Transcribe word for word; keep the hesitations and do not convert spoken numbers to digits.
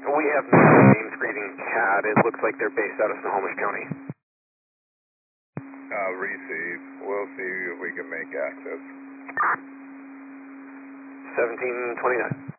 We have no names greeting C A D. It looks like they're based out of Snohomish County. Uh, receive. We'll see if we can make access. seventeen twenty-nine.